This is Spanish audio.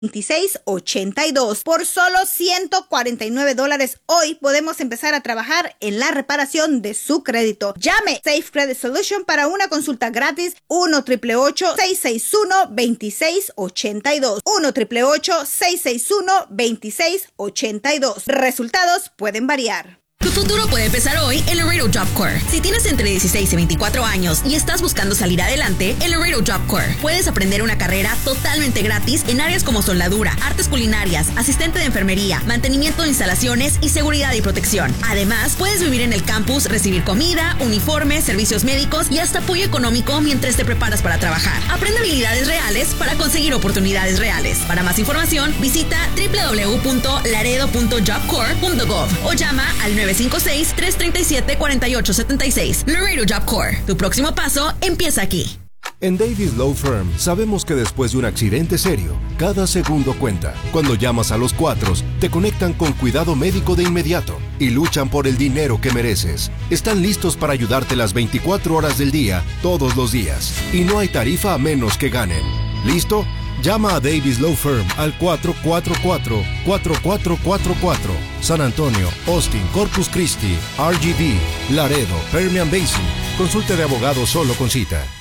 2682. Por solo $149 hoy podemos empezar a trabajar en la reparación de su crédito. Llame Safe Credit Solution para una consulta gratis. 1-888-661-2682. 1-888-661-2682. Resultados pueden variar. Tu futuro puede empezar hoy en Laredo Job Corps. Si tienes entre 16 y 24 años y estás buscando salir adelante, en Laredo Job Corps puedes aprender una carrera totalmente gratis en áreas como soldadura, artes culinarias, asistente de enfermería, mantenimiento de instalaciones y seguridad y protección. Además, puedes vivir en el campus, recibir comida, uniformes, servicios médicos y hasta apoyo económico mientras te preparas para trabajar. Aprende habilidades reales para conseguir oportunidades reales. Para más información, visita www.laredo.jobcorps.gov o llama al 956-337-4876. Laredo Job Corps. Tu próximo paso empieza aquí. En Davis Law Firm sabemos que después de un accidente serio, cada segundo cuenta. Cuando llamas a los 4, te conectan con cuidado médico de inmediato y luchan por el dinero que mereces. Están listos para ayudarte las 24 horas del día, todos los días. Y no hay tarifa a menos que ganen. ¿Listo? Llama a Davis Law Firm al 444-4444. San Antonio, Austin, Corpus Christi, RGV, Laredo, Permian Basin. Consulte de abogado solo con cita.